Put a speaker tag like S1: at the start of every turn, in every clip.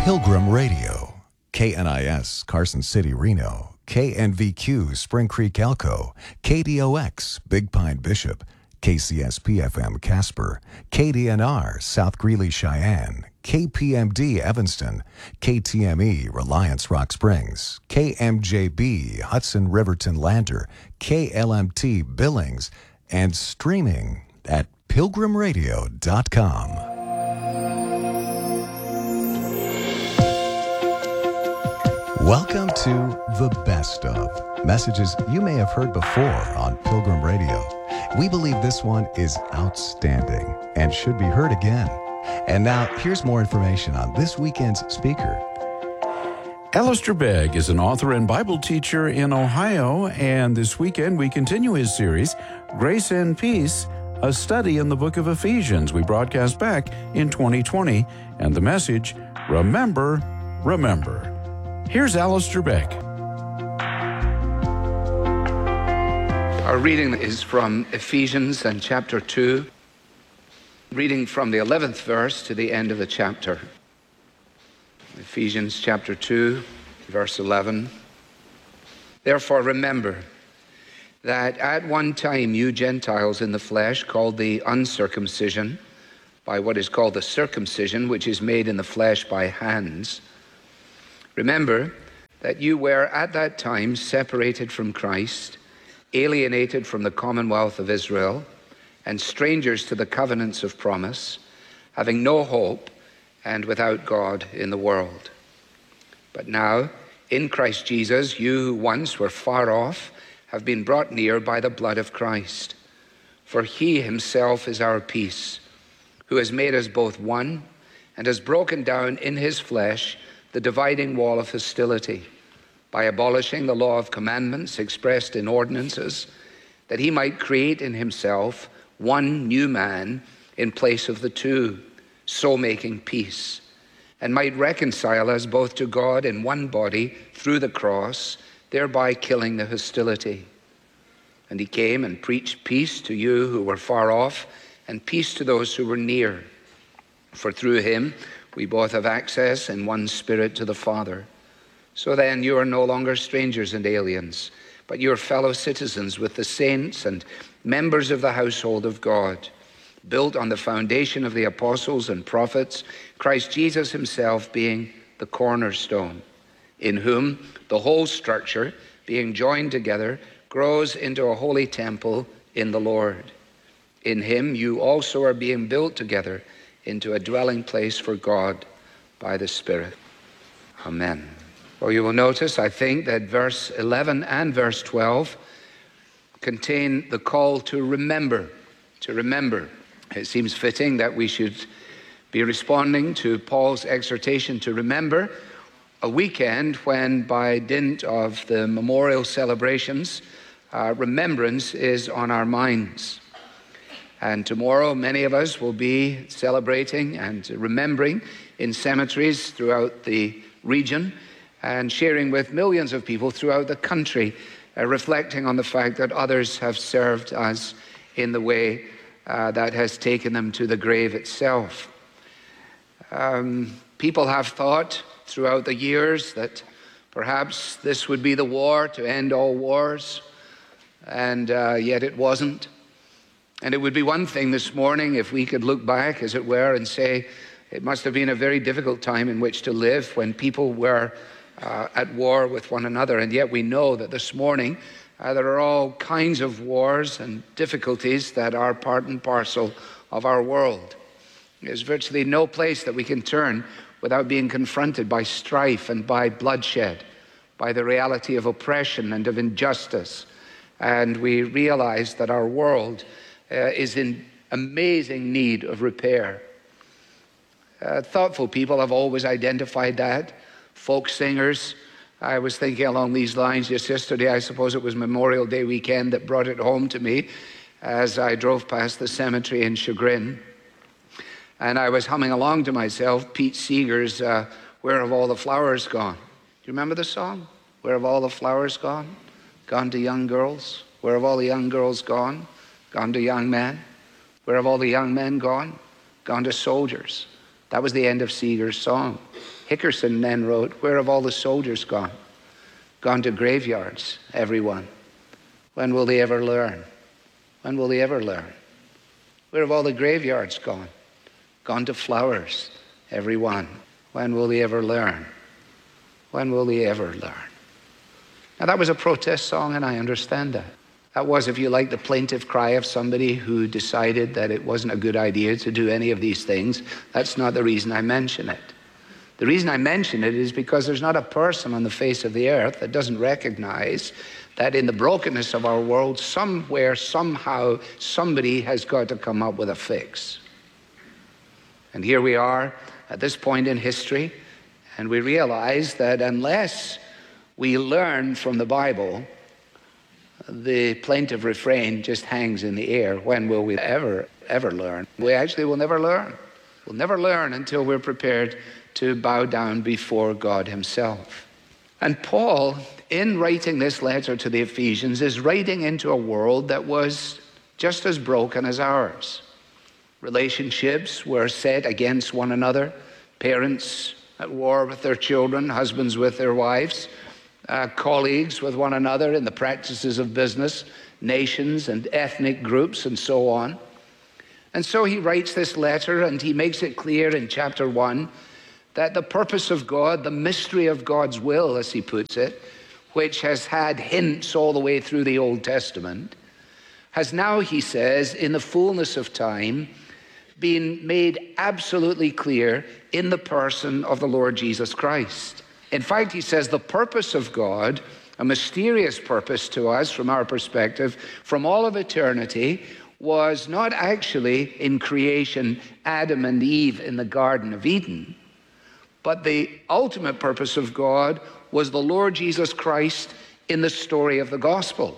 S1: Pilgrim Radio, KNIS, Carson City, Reno, KNVQ, Spring Creek, Elko, KDOX, Big Pine, Bishop, KCSP-FM, Casper, KDNR, South Greeley, Cheyenne, KPMD, Evanston, KTME, Reliance, Rock Springs, KMJB, Hudson, Riverton, Lander, KLMT, Billings, and streaming at pilgrimradio.com. Welcome to The Best Of, messages you may have heard before on Pilgrim Radio. We believe this one is outstanding and should be heard again. And now, here's more information on this weekend's speaker.
S2: Alistair Begg is an author and Bible teacher in Ohio, and this weekend we continue his series, Grace and Peace, a study in the book of Ephesians. We broadcast back in 2020, and the message, Remember, Remember. Here's Alistair Begg.
S3: Our reading is from Ephesians and chapter 2, reading from the 11th verse to the end of the chapter. Ephesians chapter 2, verse 11. Therefore remember that at one time you Gentiles in the flesh, called the uncircumcision, by what is called the circumcision, which is made in the flesh by hands. Remember that you were at that time separated from Christ, alienated from the commonwealth of Israel, and strangers to the covenants of promise, having no hope and without God in the world. But now, in Christ Jesus, you who once were far off have been brought near by the blood of Christ. For he himself is our peace, who has made us both one and has broken down in his flesh the dividing wall of hostility, by abolishing the law of commandments expressed in ordinances, that he might create in himself one new man in place of the two, so making peace, and might reconcile us both to God in one body through the cross, thereby killing the hostility. And he came and preached peace to you who were far off, and peace to those who were near. For through him we both have access in one Spirit to the Father. So then you are no longer strangers and aliens, but you are fellow citizens with the saints and members of the household of God, built on the foundation of the apostles and prophets, Christ Jesus himself being the cornerstone, in whom the whole structure, being joined together, grows into a holy temple in the Lord. In him you also are being built together into a dwelling place for God by the Spirit. Amen. Well, you will notice, I think, that verse 11 and verse 12 contain the call to remember, to remember. It seems fitting that we should be responding to Paul's exhortation to remember a weekend when, by dint of the memorial celebrations, remembrance is on our minds. And tomorrow, many of us will be celebrating and remembering in cemeteries throughout the region and sharing with millions of people throughout the country, reflecting on the fact that others have served us in the way that has taken them to the grave itself. People have thought throughout the years that perhaps this would be the war to end all wars, and yet it wasn't. And it would be one thing this morning if we could look back, as it were, and say it must have been a very difficult time in which to live when people were at war with one another. And yet we know that this morning there are all kinds of wars and difficulties that are part and parcel of our world. There's virtually no place that we can turn without being confronted by strife and by bloodshed, by the reality of oppression and of injustice. And we realize that our world is in amazing need of repair. Thoughtful people have always identified that. Folk singers, I was thinking along these lines just yesterday. I suppose it was Memorial Day weekend that brought it home to me as I drove past the cemetery in Chagrin. And I was humming along to myself, Pete Seeger's Where Have All the Flowers Gone? Do you remember the song? Where have all the flowers gone? Gone to young girls? Where have all the young girls gone? Gone to young men? Where have all the young men gone? Gone to soldiers. That was the end of Seeger's song. Hickerson then wrote, "Where have all the soldiers gone? Gone to graveyards, everyone. When will they ever learn? When will they ever learn? Where have all the graveyards gone? Gone to flowers, everyone. When will they ever learn? When will they ever learn?" Now that was a protest song, and I understand that. That was, if you like, the plaintive cry of somebody who decided that it wasn't a good idea to do any of these things. That's not the reason I mention it. The reason I mention it is because there's not a person on the face of the earth that doesn't recognize that in the brokenness of our world, somewhere, somehow, somebody has got to come up with a fix. And here we are at this point in history, and we realize that unless we learn from the Bible, the plaintive refrain just hangs in the air. When will we ever learn? We actually will never learn. We'll never learn until we're prepared to bow down before God himself. And Paul, in writing this letter to the Ephesians, is writing into a world that was just as broken as ours. Relationships were set against one another. Parents at war with their children, husbands with their wives, colleagues with one another in the practices of business, nations and ethnic groups, and so on. And so he writes this letter, and he makes it clear in chapter 1 that the purpose of God, the mystery of God's will, as he puts it, which has had hints all the way through the Old Testament, has now, he says, in the fullness of time, been made absolutely clear in the person of the Lord Jesus Christ. In fact, he says the purpose of God, a mysterious purpose to us from our perspective, from all of eternity, was not actually in creation, Adam and Eve in the Garden of Eden, but the ultimate purpose of God was the Lord Jesus Christ in the story of the gospel.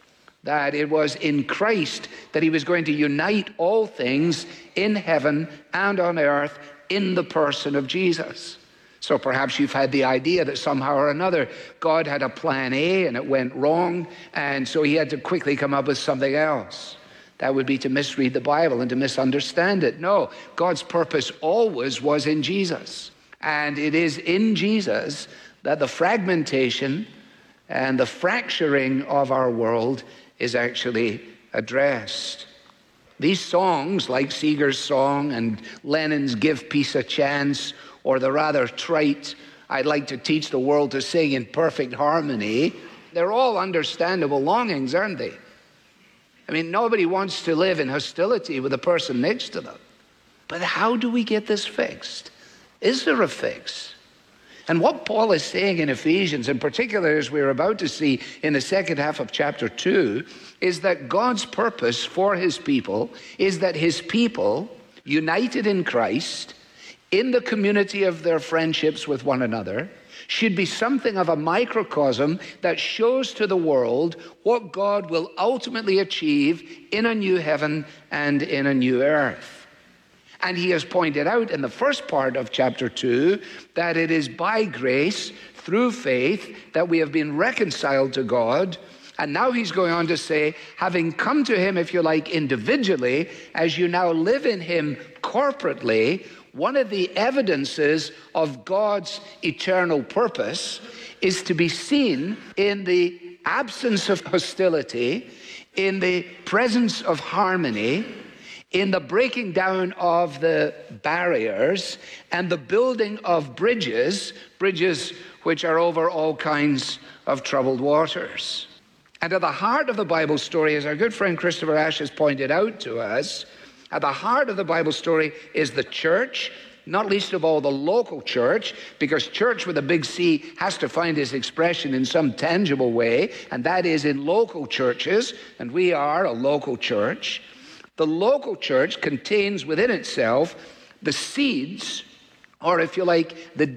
S3: That it was in Christ that he was going to unite all things in heaven and on earth in the person of Jesus. So perhaps you've had the idea that somehow or another God had a plan A and it went wrong, and so he had to quickly come up with something else. That would be to misread the Bible and to misunderstand it. No, God's purpose always was in Jesus. And it is in Jesus that the fragmentation and the fracturing of our world is actually addressed. These songs, like Seeger's song and Lennon's Give Peace a Chance, or the rather trite, I'd like to teach the world to sing in perfect harmony, they're all understandable longings, aren't they? I mean, nobody wants to live in hostility with the person next to them. But how do we get this fixed? Is there a fix? And what Paul is saying in Ephesians, in particular as we're about to see in the second half of chapter 2, is that God's purpose for his people is that his people, united in Christ, in the community of their friendships with one another, should be something of a microcosm that shows to the world what God will ultimately achieve in a new heaven and in a new earth. And he has pointed out in the first part of chapter 2 that it is by grace, through faith, that we have been reconciled to God. And now he's going on to say, having come to him, if you like, individually, as you now live in him corporately, one of the evidences of God's eternal purpose is to be seen in the absence of hostility, in the presence of harmony, in the breaking down of the barriers and the building of bridges which are over all kinds of troubled waters. And at the heart of the Bible story, as our good friend Christopher Ash has pointed out to us, at the heart of the Bible story is the church, not least of all the local church, because church with a big C has to find its expression in some tangible way, and that is in local churches, and we are a local church. The local church contains within itself the seeds, or if you like, the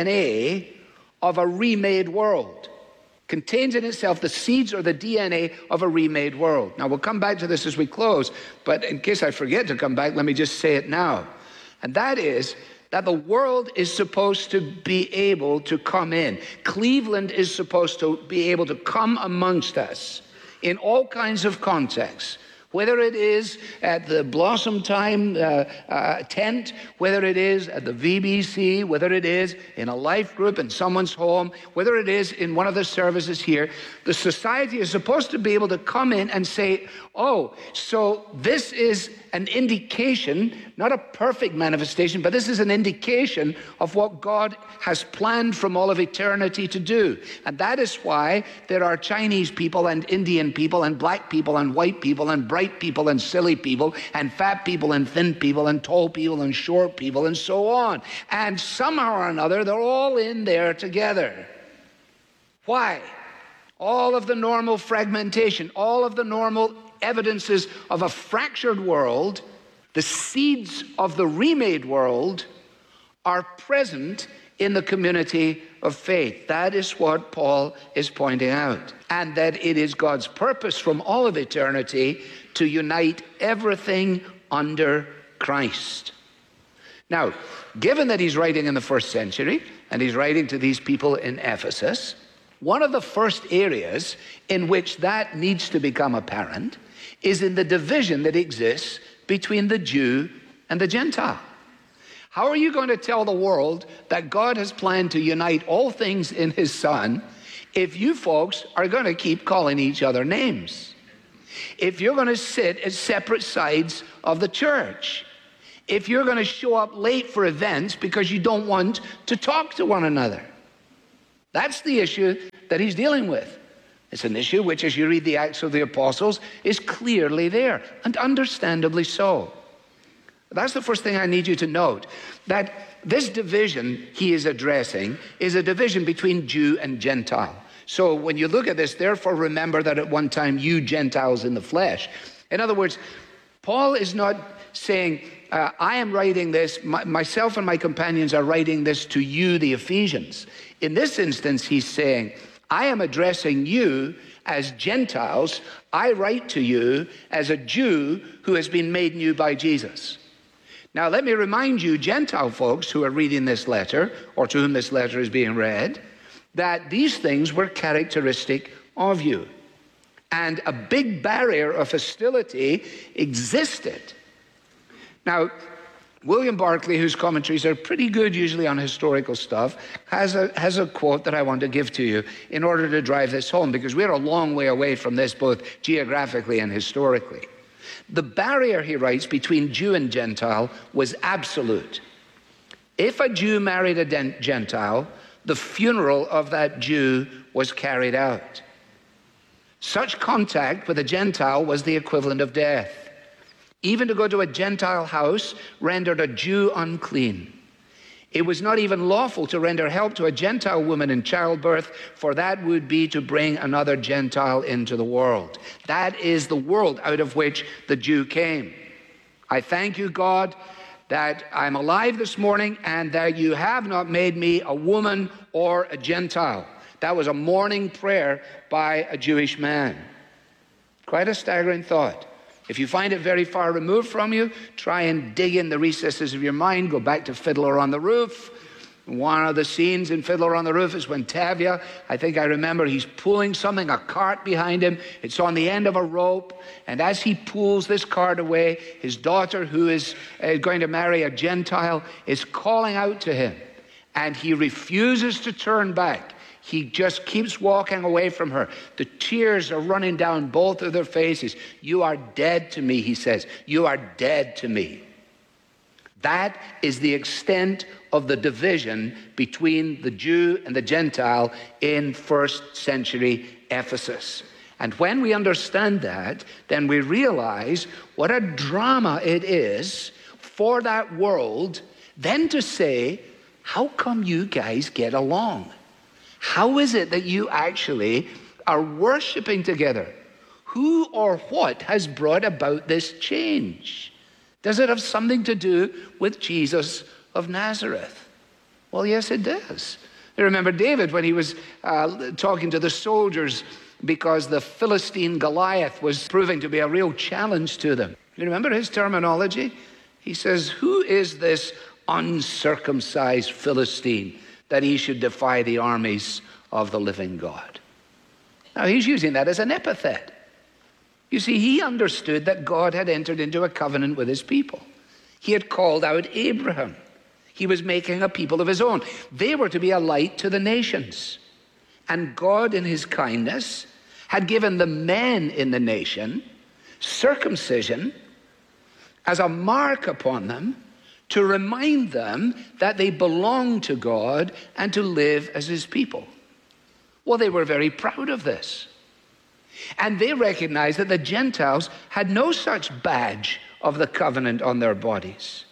S3: DNA of a remade world. Contains in itself the seeds or the DNA of a remade world. Now, we'll come back to this as we close, but in case I forget to come back, let me just say it now. And that is that the world is supposed to be able to come in. Cleveland is supposed to be able to come amongst us in all kinds of contexts, Whether it is at the Blossom Time tent, whether it is at the VBC, whether it is in a life group in someone's home, whether it is in one of the services here, the society is supposed to be able to come in and say, oh, so this is an indication, not a perfect manifestation, but this is an indication of what God has planned from all of eternity to do. And that is why there are Chinese people and Indian people and black people and white people and bright people and silly people and fat people and thin people and tall people and short people and so on. And somehow or another, they're all in there together. Why? All of the normal fragmentation, all of the normal evidences of a fractured world, the seeds of the remade world are present in the community of faith. That is what Paul is pointing out. And that it is God's purpose from all of eternity to unite everything under Christ. Now, given that he's writing in the first century, and he's writing to these people in Ephesus, one of the first areas in which that needs to become apparent is in the division that exists between the Jew and the Gentile. How are you going to tell the world that God has planned to unite all things in his Son if you folks are going to keep calling each other names? If you're going to sit at separate sides of the church? If you're going to show up late for events because you don't want to talk to one another? That's the issue that he's dealing with. It's an issue which, as you read the Acts of the Apostles, is clearly there, and understandably so. That's the first thing I need you to note, that this division he is addressing is a division between Jew and Gentile. So when you look at this, therefore remember that at one time you Gentiles in the flesh. In other words, Paul is not saying, I am writing this, myself and my companions are writing this to you, the Ephesians. In this instance, he's saying, I am addressing you as Gentiles. I write to you as a Jew who has been made new by Jesus. Now, let me remind you, Gentile folks who are reading this letter, or to whom this letter is being read, that these things were characteristic of you. And a big barrier of hostility existed. Now, William Barclay, whose commentaries are pretty good usually on historical stuff, has a quote that I want to give to you in order to drive this home, because we're a long way away from this, both geographically and historically. The barrier, he writes, between Jew and Gentile was absolute. If a Jew married a Gentile, the funeral of that Jew was carried out. Such contact with a Gentile was the equivalent of death. Even to go to a Gentile house rendered a Jew unclean. It was not even lawful to render help to a Gentile woman in childbirth, for that would be to bring another Gentile into the world. That is the world out of which the Jew came. I thank you, God, that I'm alive this morning and that you have not made me a woman or a Gentile. That was a morning prayer by a Jewish man. Quite a staggering thought. If you find it very far removed from you, try and dig in the recesses of your mind. Go back to Fiddler on the Roof. One of the scenes in Fiddler on the Roof is when Tavia, I think I remember, he's pulling something, a cart behind him. It's on the end of a rope. And as he pulls this cart away, his daughter, who is going to marry a Gentile, is calling out to him. And he refuses to turn back. He just keeps walking away from her. The tears are running down both of their faces. You are dead to me, he says. You are dead to me. That is the extent of the division between the Jew and the Gentile in first century Ephesus. And when we understand that, then we realize what a drama it is for that world then to say, how come you guys get along? How is it that you actually are worshiping together? Who or what has brought about this change? Does it have something to do with Jesus of Nazareth? Well, yes, it does. You remember David when he was talking to the soldiers because the Philistine Goliath was proving to be a real challenge to them. You remember his terminology? He says, who is this uncircumcised Philistine that he should defy the armies of the living God? Now, he's using that as an epithet. You see, he understood that God had entered into a covenant with his people. He had called out Abraham. He was making a people of his own. They were to be a light to the nations. And God, in his kindness, had given the men in the nation circumcision as a mark upon them to remind them that they belonged to God and to live as his people. Well, they were very proud of this. And they recognized that the Gentiles had no such badge of the covenant on their bodies.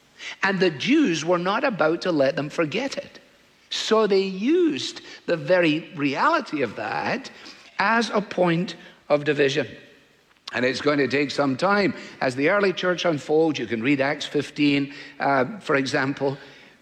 S3: And the Jews were not about to let them forget it. So they used the very reality of that as a point of division. And it's going to take some time. As the early church unfolds, you can read Acts 15, for example,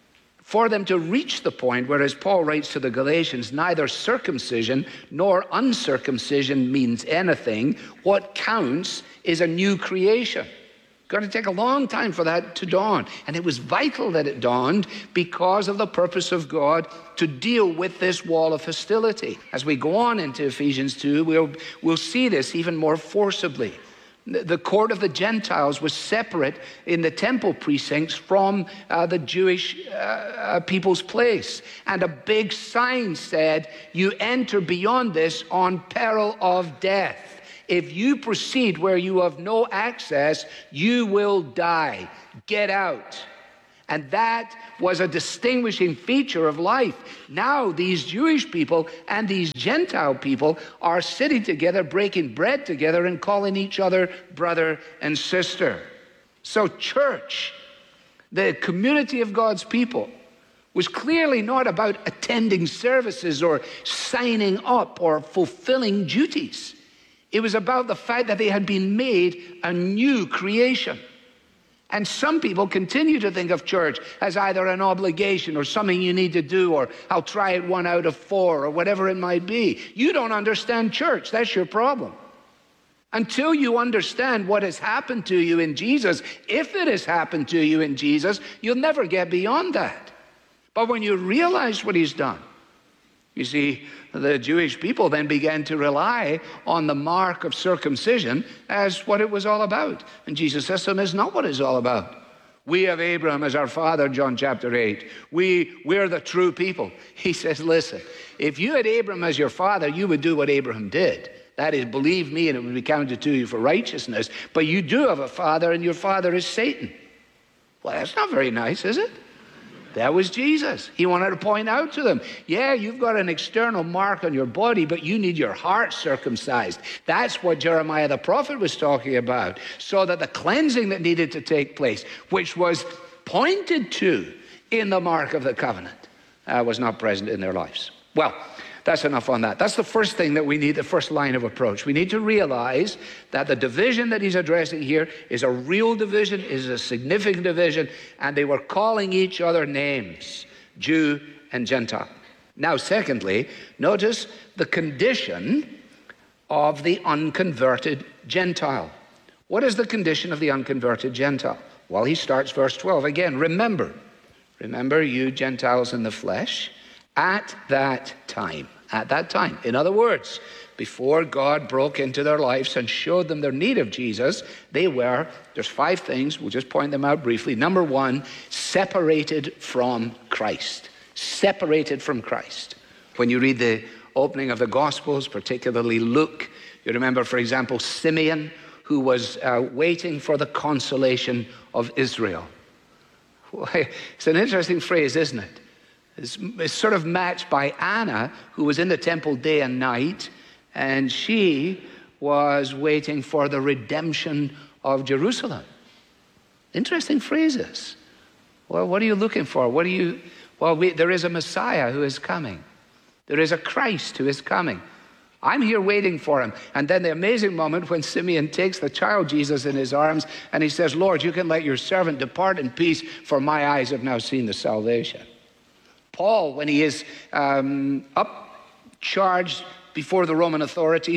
S3: for them to reach the point where, as Paul writes to the Galatians, neither circumcision nor uncircumcision means anything. What counts is a new creation. Going to take a long time for that to dawn. And it was vital that it dawned because of the purpose of God to deal with this wall of hostility. As we go on into Ephesians 2, we'll see this even more forcibly. The court of the Gentiles was separate in the temple precincts from the Jewish people's place. And a big sign said, "You enter beyond this on peril of death. If you proceed where you have no access, you will die. Get out." And that was a distinguishing feature of life. Now these Jewish people and these Gentile people are sitting together, breaking bread together, and calling each other brother and sister. So church, the community of God's people, was clearly not about attending services or signing up or fulfilling duties. It was about the fact that they had been made a new creation. And some people continue to think of church as either an obligation or something you need to do, or I'll try it 1 out of 4, or whatever it might be. You don't understand church. That's your problem. Until you understand what has happened to you in Jesus, if it has happened to you in Jesus, you'll never get beyond that. But when you realize what he's done, you see, the Jewish people then began to rely on the mark of circumcision as what it was all about. And Jesus says to them, it's not what it's all about. We have Abraham as our father, John chapter 8. We're the true people. He says, listen, if you had Abraham as your father, you would do what Abraham did. That is, believe me, and it would be counted to you for righteousness. But you do have a father, and your father is Satan. Well, that's not very nice, is it? That was Jesus. He wanted to point out to them, yeah, you've got an external mark on your body, but you need your heart circumcised. That's what Jeremiah the prophet was talking about. So that the cleansing that needed to take place, which was pointed to in the mark of the covenant, was not present in their lives. Well, that's enough on that. That's the first thing that we need, the first line of approach. We need to realize that the division that he's addressing here is a real division, is a significant division, and they were calling each other names, Jew and Gentile. Now, secondly, notice the condition of the unconverted Gentile. What is the condition of the unconverted Gentile? Well, he starts verse 12 again. Remember you Gentiles in the flesh, at that time. At that time. In other words, before God broke into their lives and showed them their need of Jesus, they were, there's 5 things, we'll just point them out briefly. Number 1, separated from Christ. Separated from Christ. When you read the opening of the Gospels, particularly Luke, you remember, for example, Simeon, who was waiting for the consolation of Israel. It's an interesting phrase, isn't it? It's sort of matched by Anna, who was in the temple day and night, and she was waiting for the redemption of Jerusalem. Interesting phrases. Well, what are you looking for? There is a Messiah who is coming. There is a Christ who is coming. I'm here waiting for him. And then the amazing moment when Simeon takes the child Jesus in his arms and he says, Lord, you can let your servant depart in peace, for my eyes have now seen the salvation. Paul, when he is charged before the Roman authorities,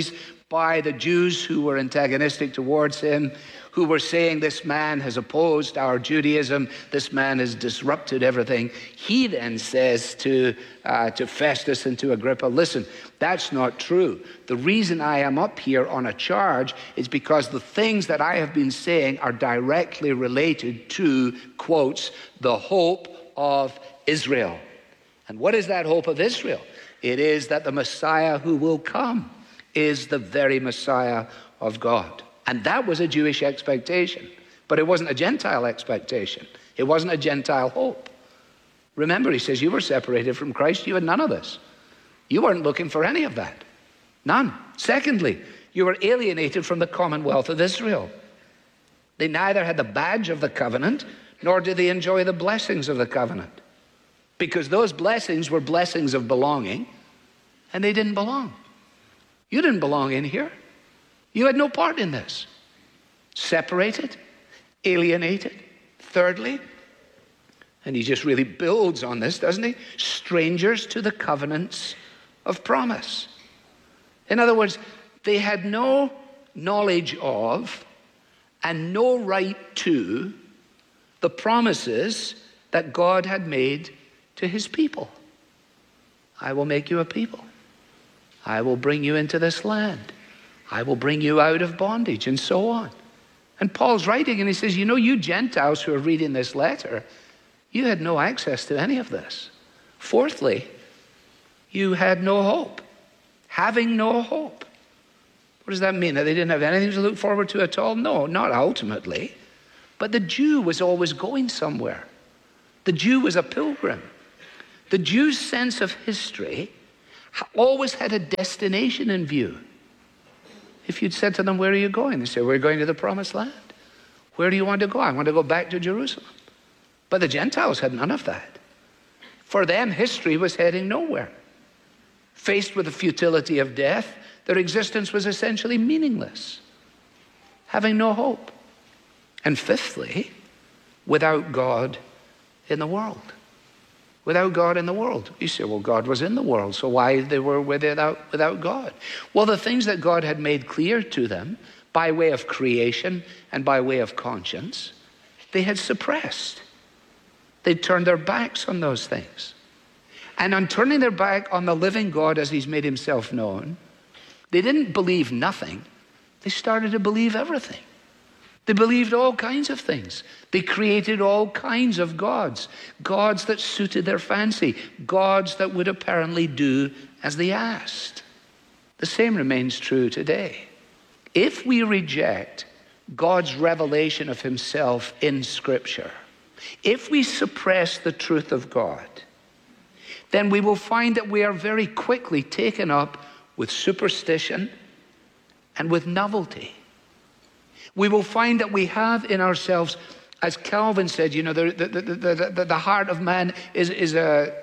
S3: by the Jews who were antagonistic towards him, who were saying this man has opposed our Judaism, this man has disrupted everything. He then says to Festus and to Agrippa, listen, that's not true. The reason I am up here on a charge is because the things that I have been saying are directly related to, quotes, the hope of Israel. And what is that hope of Israel? It is that the Messiah who will come is the very Messiah of God. And that was a Jewish expectation, but it wasn't a Gentile expectation. It wasn't a Gentile hope. Remember, he says, you were separated from Christ. You had none of this. You weren't looking for any of that. None. Secondly, you were alienated from the commonwealth of Israel. They neither had the badge of the covenant, nor did they enjoy the blessings of the covenant. Because those blessings were blessings of belonging, and they didn't belong. You didn't belong in here. You had no part in this. Separated, alienated. Thirdly, and he just really builds on this, doesn't he? Strangers to the covenants of promise. In other words, they had no knowledge of and no right to the promises that God had made to his people. I will make you a people. I will bring you into this land. I will bring you out of bondage, and so on. And Paul's writing, and he says, you know, you Gentiles who are reading this letter, you had no access to any of this. Fourthly, you had no hope. Having no hope. What does that mean? That they didn't have anything to look forward to at all? No, not ultimately. But the Jew was always going somewhere. The Jew was a pilgrim. The Jew's sense of history always had a destination in view. If you'd said to them, where are you going? They say, we're going to the promised land. Where do you want to go? I want to go back to Jerusalem. But the Gentiles had none of that. For them, history was heading nowhere. Faced with the futility of death, their existence was essentially meaningless, having no hope. And fifthly, without God in the world. Without God in the world. You say, well, God was in the world, so why they were without God? Well, the things that God had made clear to them by way of creation and by way of conscience, they had suppressed. They'd turned their backs on those things. And on turning their back on the living God as he's made himself known, they didn't believe nothing. They started to believe everything. They believed all kinds of things. They created all kinds of gods. Gods that suited their fancy. Gods that would apparently do as they asked. The same remains true today. If we reject God's revelation of himself in Scripture, if we suppress the truth of God, then we will find that we are very quickly taken up with superstition and with novelty. We will find that we have in ourselves, as Calvin said, you know, the heart of man is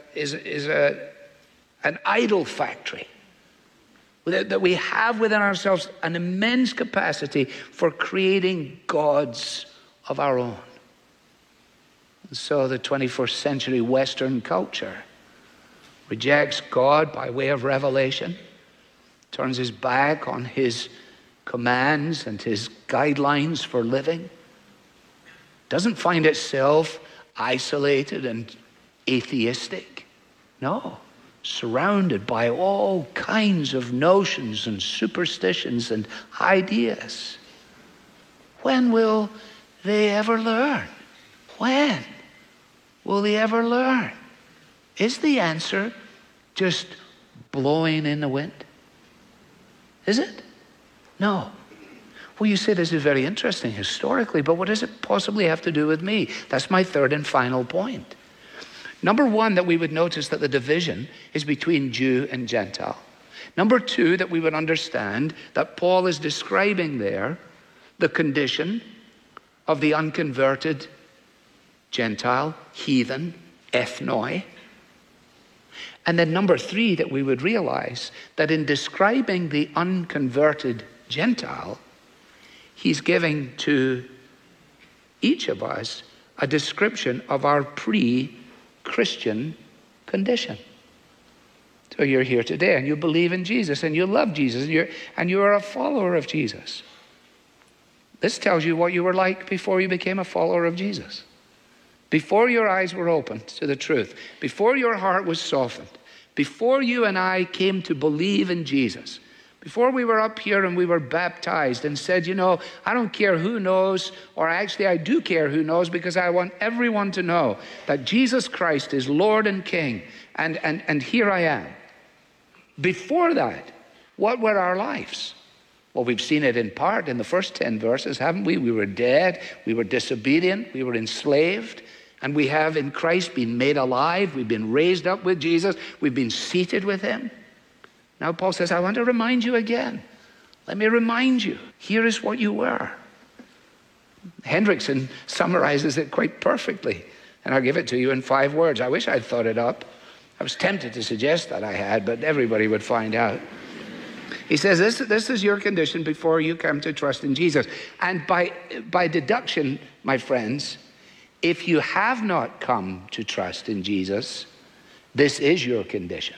S3: an idol factory. That we have within ourselves an immense capacity for creating gods of our own. And so the 21st century Western culture rejects God by way of revelation, turns his back on his commands and his guidelines for living, doesn't find itself isolated and atheistic. No, surrounded by all kinds of notions and superstitions and ideas. When will they ever learn? When will they ever learn? Is the answer just blowing in the wind? Is it? No. Well, you say this is very interesting historically, but what does it possibly have to do with me? That's my third and final point. Number one, that we would notice that the division is between Jew and Gentile. Number two, that we would understand that Paul is describing there the condition of the unconverted Gentile, heathen, ethnoi. And then number three, that we would realize that in describing the unconverted Gentile, he's giving to each of us a description of our pre-Christian condition. So you're here today and you believe in Jesus and you love Jesus and you're a follower of Jesus. This tells you what you were like before you became a follower of Jesus. Before your eyes were opened to the truth, before your heart was softened, before you and I came to believe in Jesus, before we were up here and we were baptized and said, you know, I don't care who knows, or actually I do care who knows, because I want everyone to know that Jesus Christ is Lord and King, and here I am. Before that, what were our lives? Well, we've seen it in part in the first 10 verses, haven't we? We were dead, we were disobedient, we were enslaved, and we have in Christ been made alive. We've been raised up with Jesus. We've been seated with him. Now Paul says, I want to remind you again. Let me remind you. Here is what you were. Hendrickson summarizes it quite perfectly, and I'll give it to you in 5 words. I wish I'd thought it up. I was tempted to suggest that I had, but everybody would find out. He says, this is your condition before you come to trust in Jesus. And by deduction, my friends, if you have not come to trust in Jesus, this is your condition.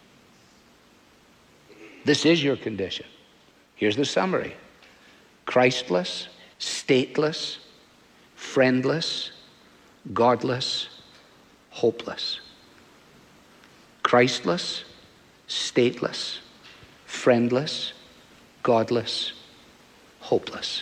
S3: This is your condition. Here's the summary. Christless, stateless, friendless, godless, hopeless. Christless, stateless, friendless, godless, hopeless.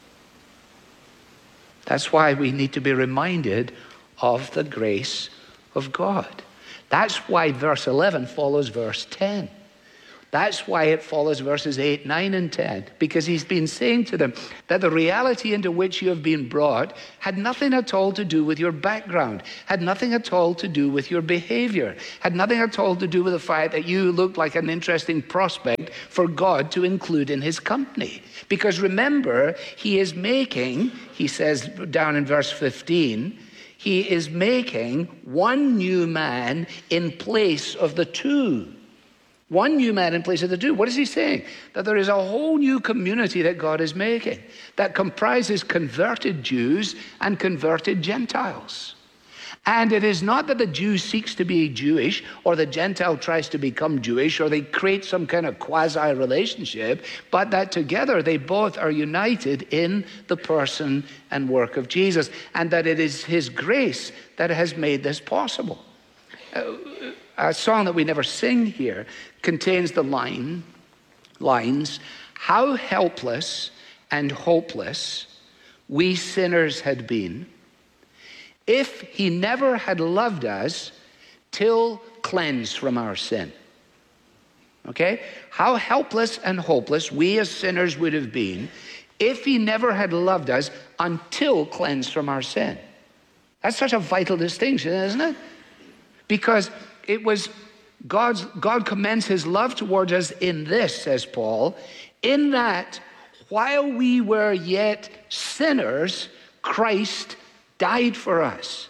S3: That's why we need to be reminded of the grace of God. That's why verse 11 follows verse 10. That's why it follows verses 8, 9, and 10, because he's been saying to them that the reality into which you have been brought had nothing at all to do with your background, had nothing at all to do with your behavior, had nothing at all to do with the fact that you looked like an interesting prospect for God to include in his company. Because remember, he is making, he says down in verse 15, he is making one new man in place of the two. One new man in place of the two. What is he saying? That there is a whole new community that God is making that comprises converted Jews and converted Gentiles. And it is not that the Jew seeks to be Jewish or the Gentile tries to become Jewish or they create some kind of quasi-relationship, but that together they both are united in the person and work of Jesus, and that it is his grace that has made this possible. A song that we never sing here contains the lines, how helpless and hopeless we sinners had been if he never had loved us till cleansed from our sin. Okay? How helpless and hopeless we as sinners would have been if he never had loved us until cleansed from our sin. That's such a vital distinction, isn't it? Because it was God commends his love towards us in this, says Paul, in that while we were yet sinners, Christ died for us.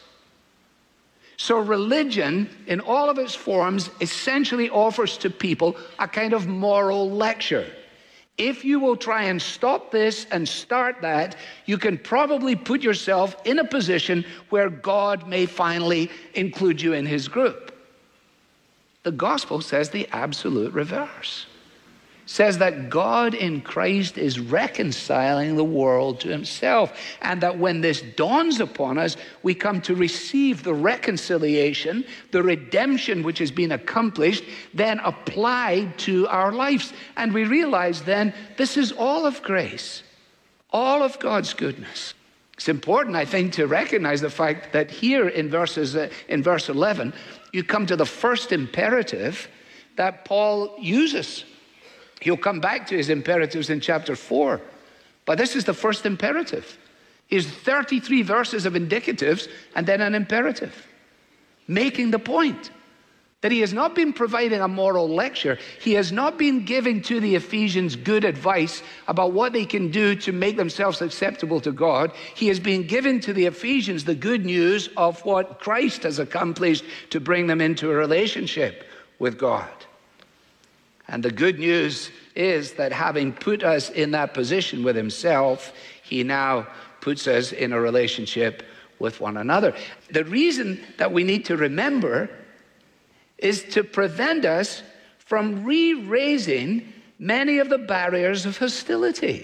S3: So religion, in all of its forms, essentially offers to people a kind of moral lecture. If you will try and stop this and start that, you can probably put yourself in a position where God may finally include you in his group. The gospel says the absolute reverse. Says that God in Christ is reconciling the world to himself, and that when this dawns upon us, we come to receive the reconciliation, the redemption which has been accomplished, then applied to our lives. And we realize then this is all of grace, all of God's goodness. It's important, I think, to recognize the fact that here in verse 11, you come to the first imperative that Paul uses. He'll come back to his imperatives in chapter 4. But this is the first imperative. Is 33 verses of indicatives and then an imperative, making the point that he has not been providing a moral lecture. He has not been giving to the Ephesians good advice about what they can do to make themselves acceptable to God. He has been giving to the Ephesians the good news of what Christ has accomplished to bring them into a relationship with God. And the good news is that having put us in that position with himself, he now puts us in a relationship with one another. The reason that we need to remember is to prevent us from re-raising many of the barriers of hostility.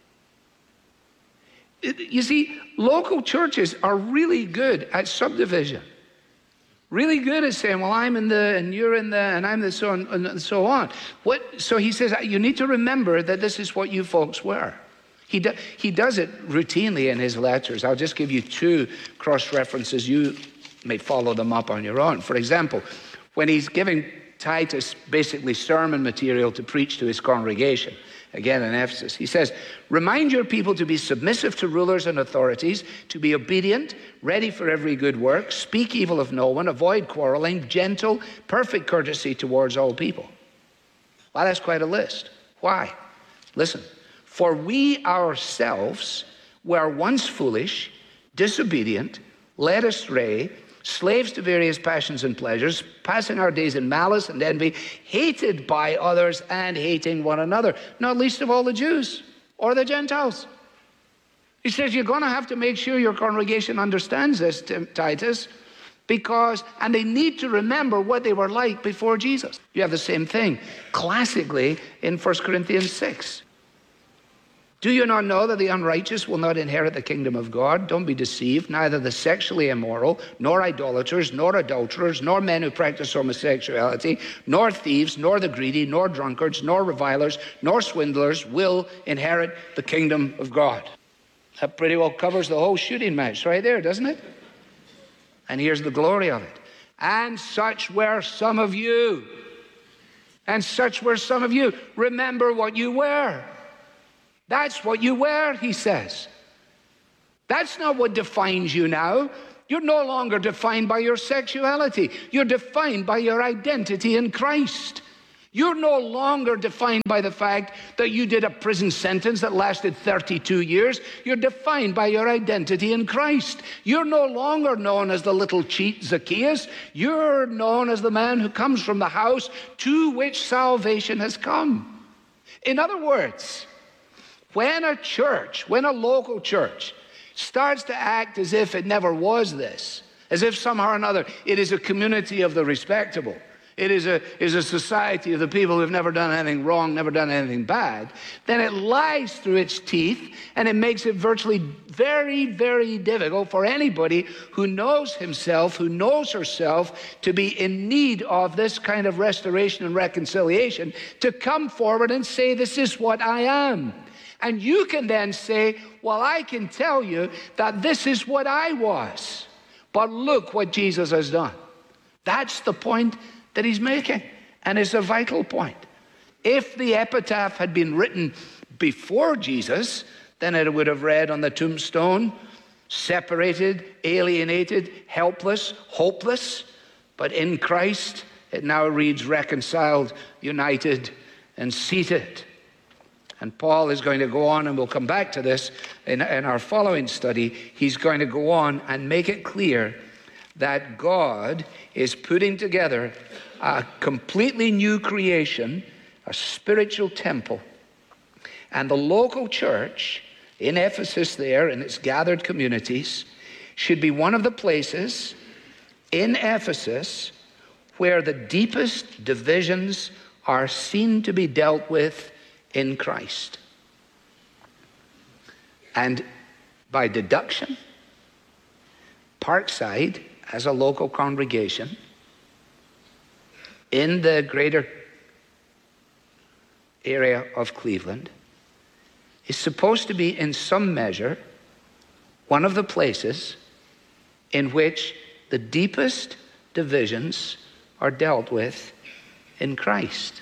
S3: You see, local churches are really good at subdivision. Really good at saying, well, I'm in the, and you're in the, and I'm the, so on, and so on. So he says, you need to remember that this is what you folks were. He does it routinely in his letters. I'll just give you two cross-references. You may follow them up on your own. For example, when he's giving Titus basically sermon material to preach to his congregation, again in Ephesus, he says, remind your people to be submissive to rulers and authorities, to be obedient, ready for every good work, speak evil of no one, avoid quarreling, gentle, perfect courtesy towards all people. Well, that's quite a list. Why? Listen. For we ourselves were once foolish, disobedient, led astray, slaves to various passions and pleasures, passing our days in malice and envy, hated by others and hating one another, not least of all the Jews or the Gentiles. He says you're going to have to make sure your congregation understands this, Titus, and they need to remember what they were like before Jesus. You have the same thing classically in 1 Corinthians 6. Do you not know that the unrighteous will not inherit the kingdom of God? Don't be deceived. Neither the sexually immoral, nor idolaters, nor adulterers, nor men who practice homosexuality, nor thieves, nor the greedy, nor drunkards, nor revilers, nor swindlers will inherit the kingdom of God. That pretty well covers the whole shooting match right there, doesn't it? And here's the glory of it. And such were some of you. And such were some of you. Remember what you were. That's what you were, he says. That's not what defines you now. You're no longer defined by your sexuality. You're defined by your identity in Christ. You're no longer defined by the fact that you did a prison sentence that lasted 32 years. You're defined by your identity in Christ. You're no longer known as the little cheat Zacchaeus. You're known as the man who comes from the house to which salvation has come. In other words, when a local church starts to act as if it never was this, as if somehow or another it is a community of the respectable, it is a society of the people who have never done anything wrong, never done anything bad, then it lies through its teeth and it makes it virtually very, very difficult for anybody who knows himself, who knows herself to be in need of this kind of restoration and reconciliation to come forward and say, this is what I am. And you can then say, well, I can tell you that this is what I was, but look what Jesus has done. That's the point that he's making, and it's a vital point. If the epitaph had been written before Jesus, then it would have read on the tombstone, separated, alienated, helpless, hopeless. But in Christ, it now reads reconciled, united, and seated. And Paul is going to go on, and we'll come back to this in our following study. He's going to go on and make it clear that God is putting together a completely new creation, a spiritual temple. And the local church in Ephesus there, in its gathered communities, should be one of the places in Ephesus where the deepest divisions are seen to be dealt with in Christ. And by deduction, Parkside, as a local congregation in the greater area of Cleveland, is supposed to be in some measure one of the places in which the deepest divisions are dealt with in Christ.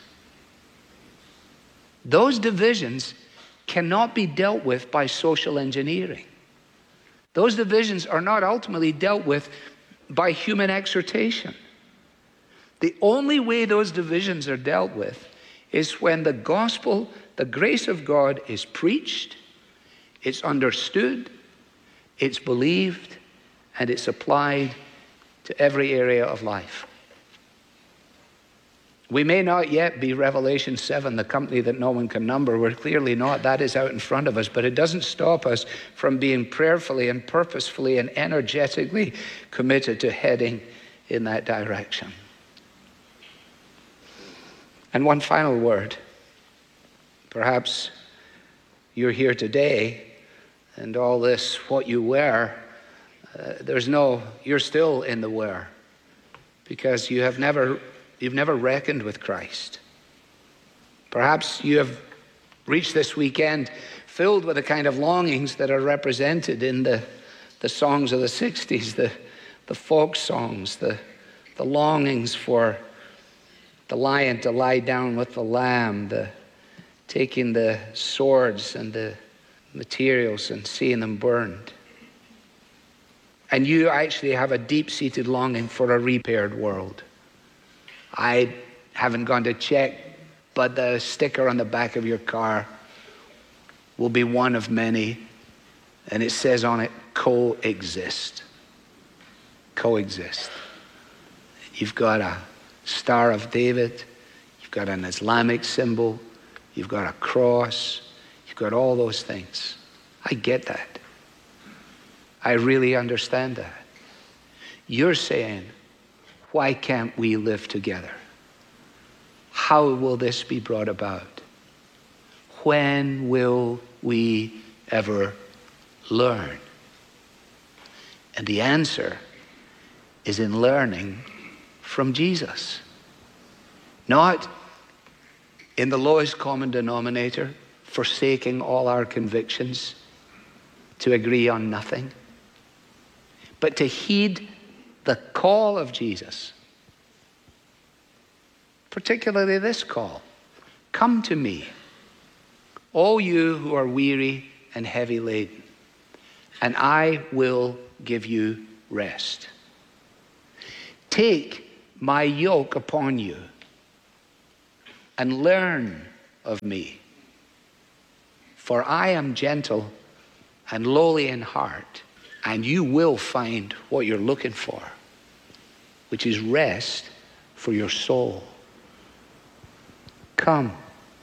S3: Those divisions cannot be dealt with by social engineering. Those divisions are not ultimately dealt with by human exhortation. The only way those divisions are dealt with is when the gospel, the grace of God, is preached, it's understood, it's believed, and it's applied to every area of life. We may not yet be Revelation 7, the company that no one can number. We're clearly not. That is out in front of us. But it doesn't stop us from being prayerfully and purposefully and energetically committed to heading in that direction. And one final word. Perhaps you're here today and all this, what you wear, you're still in the wear because you've never reckoned with Christ. Perhaps you have reached this weekend filled with the kind of longings that are represented in the songs of the 60s, the folk songs, the longings for the lion to lie down with the lamb, taking the swords and the materials and seeing them burned. And you actually have a deep-seated longing for a repaired world. I haven't gone to check, but the sticker on the back of your car will be one of many, and it says on it, coexist. Coexist. You've got a Star of David, you've got an Islamic symbol, you've got a cross, you've got all those things. I get that. I really understand that. You're saying, why can't we live together? How will this be brought about? When will we ever learn? And the answer is in learning from Jesus. Not in the lowest common denominator, forsaking all our convictions to agree on nothing, but to heed the call of Jesus, particularly this call. Come to me, all you who are weary and heavy laden, and I will give you rest. Take my yoke upon you and learn of me, for I am gentle and lowly in heart, and you will find what you're looking for, which is rest for your soul. Come,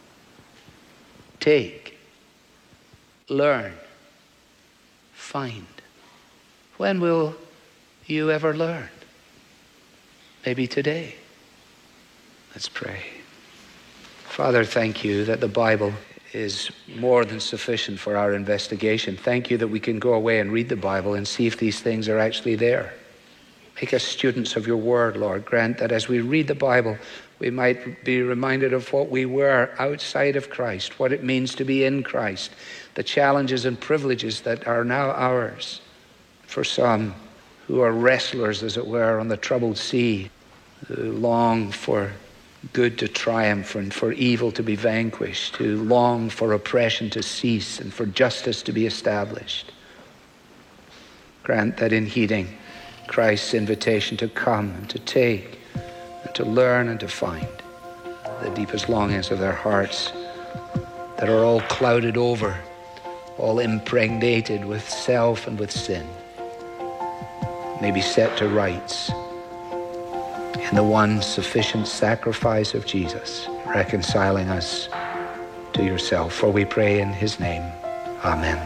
S3: take, learn, find. When will you ever learn? Maybe today. Let's pray. Father, thank you that the Bible is more than sufficient for our investigation. Thank you that we can go away and read the Bible and see if these things are actually there. Make us students of your word, Lord. Grant that as we read the Bible, we might be reminded of what we were outside of Christ, what it means to be in Christ, the challenges and privileges that are now ours. For some who are wrestlers, as it were, on the troubled sea, who long for good to triumph and for evil to be vanquished, who long for oppression to cease and for justice to be established. Grant that in heeding Christ's invitation to come and to take and to learn and to find the deepest longings of their hearts that are all clouded over, all impregnated with self and with sin, may be set to rights in the one sufficient sacrifice of Jesus, reconciling us to yourself. For we pray in his name. Amen.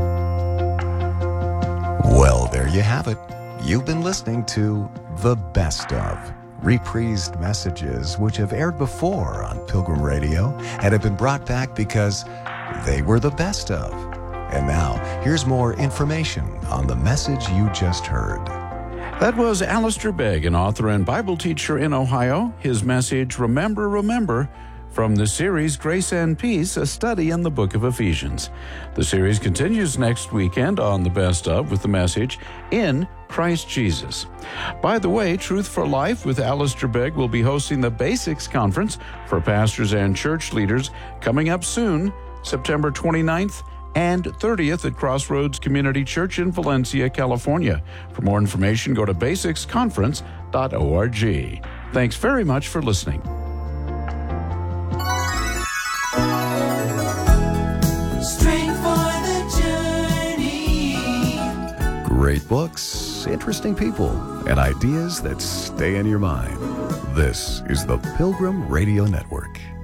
S1: Well, there you have it. You've been listening to The Best Of, reprised messages which have aired before on Pilgrim Radio and have been brought back because they were the best of. And now, here's more information on the message you just heard.
S2: That was Alistair Begg, an author and Bible teacher in Ohio. His message, Remember, Remember, from the series Grace and Peace, a study in the book of Ephesians. The series continues next weekend on The Best Of with the message, In Christ Jesus. By the way, Truth for Life with Alistair Begg will be hosting the Basics Conference for pastors and church leaders coming up soon, September 29th and 30th at Crossroads Community Church in Valencia, California. For more information, go to basicsconference.org. Thanks very much for listening.
S4: Strength for the journey.
S1: Great books, interesting people, and ideas that stay in your mind. This is the Pilgrim Radio Network.